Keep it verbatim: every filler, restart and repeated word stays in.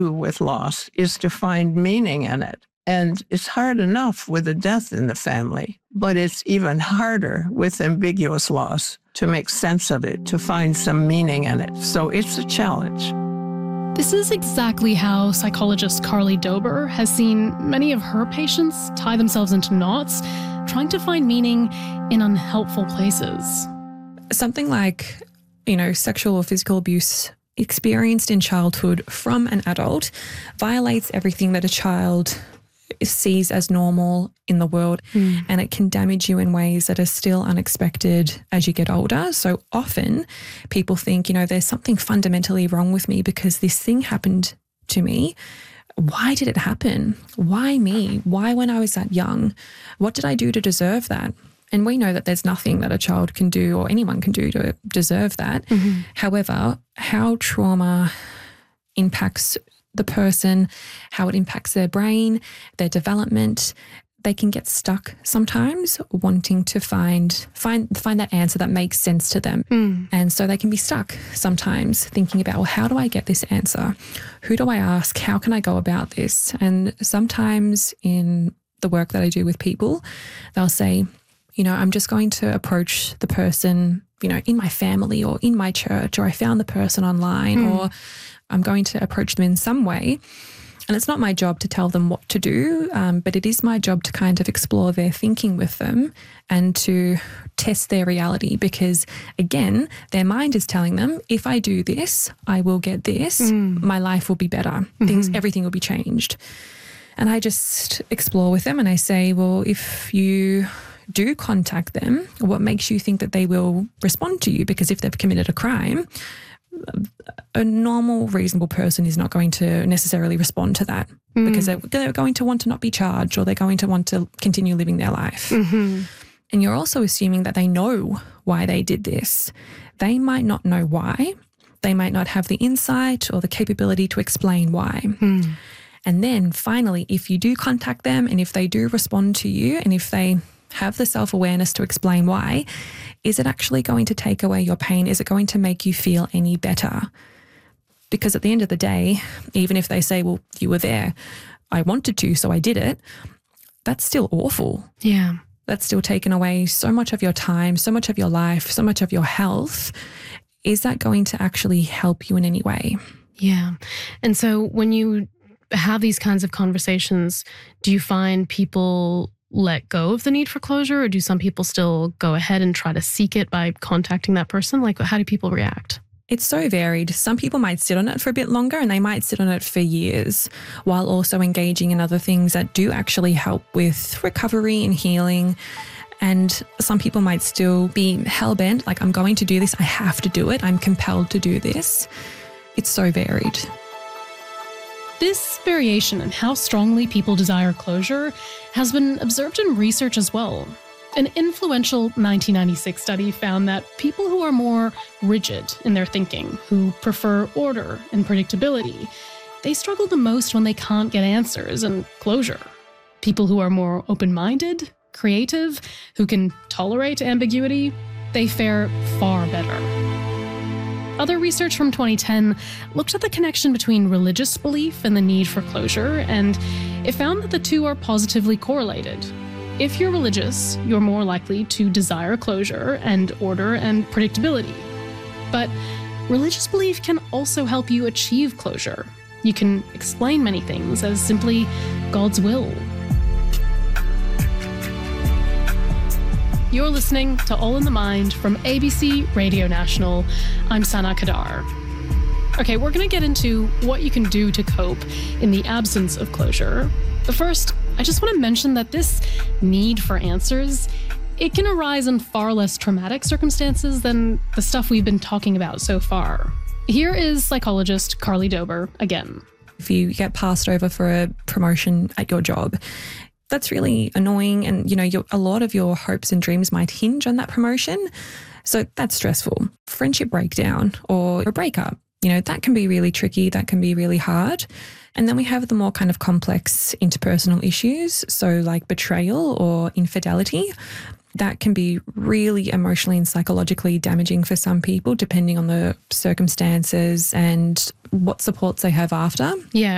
with loss is to find meaning in it. And it's hard enough with a death in the family, but it's even harder with ambiguous loss to make sense of it, to find some meaning in it. So it's a challenge. This is exactly how psychologist Carly Dober has seen many of her patients tie themselves into knots, trying to find meaning in unhelpful places. Something like, you know, sexual or physical abuse experienced in childhood from an adult violates everything that a child sees as normal in the world, mm. and it can damage you in ways that are still unexpected as you get older. So often people think, you know, there's something fundamentally wrong with me because this thing happened to me. Why did it happen? Why me? Why when I was that young? What did I do to deserve that? And we know that there's nothing that a child can do or anyone can do to deserve that. Mm-hmm. However, how trauma impacts the person, how it impacts their brain, their development, they can get stuck sometimes wanting to find find find that answer that makes sense to them. Mm. And so they can be stuck sometimes thinking about, well, how do I get this answer? Who do I ask? How can I go about this? And sometimes in the work that I do with people, they'll say, you know, I'm just going to approach the person, you know, in my family or in my church, or I found the person online, mm. or I'm going to approach them in some way. And it's not my job to tell them what to do, um, but it is my job to kind of explore their thinking with them and to test their reality, because, again, their mind is telling them, if I do this, I will get this, mm. my life will be better, mm-hmm. things, everything will be changed. And I just explore with them and I say, well, if you do contact them, what makes you think that they will respond to you? Because if they've committed a crime, a normal, reasonable person is not going to necessarily respond to that mm. because they're, they're going to want to not be charged, or they're going to want to continue living their life. Mm-hmm. And you're also assuming that they know why they did this. They might not know why. They might not have the insight or the capability to explain why. Mm. And then finally, if you do contact them and if they do respond to you and if they have the self-awareness to explain why, is it actually going to take away your pain? Is it going to make you feel any better? Because at the end of the day, even if they say, well, you were there, I wanted to, so I did it, that's still awful. Yeah. That's still taken away so much of your time, so much of your life, so much of your health. Is that going to actually help you in any way? Yeah. And so when you have these kinds of conversations, do you find people let go of the need for closure, or do some people still go ahead and try to seek it by contacting that person? Like, how do people react? It's so varied. Some people might sit on it for a bit longer and they might sit on it for years while also engaging in other things that do actually help with recovery and healing. And some people might still be hell-bent, like, I'm going to do this, I have to do it, I'm compelled to do this. It's so varied. This variation in how strongly people desire closure has been observed in research as well. An influential nineteen ninety-six study found that people who are more rigid in their thinking, who prefer order and predictability, they struggle the most when they can't get answers and closure. People who are more open-minded, creative, who can tolerate ambiguity, they fare far better. Other research from twenty ten looked at the connection between religious belief and the need for closure, and it found that the two are positively correlated. If you're religious, you're more likely to desire closure and order and predictability. But religious belief can also help you achieve closure. You can explain many things as simply God's will. You're listening to All in the Mind from A B C Radio National. I'm Sana Kadar. Okay, we're going to get into what you can do to cope in the absence of closure. But first, I just want to mention that this need for answers, it can arise in far less traumatic circumstances than the stuff we've been talking about so far. Here is psychologist Carly Dober again. If you get passed over for a promotion at your job, that's really annoying, and you know, your, a lot of your hopes and dreams might hinge on that promotion. So that's stressful. Friendship breakdown or a breakup, you know, that can be really tricky, that can be really hard. And then we have the more kind of complex interpersonal issues, so like betrayal or infidelity. That can be really emotionally and psychologically damaging for some people, depending on the circumstances and what supports they have after. Yeah,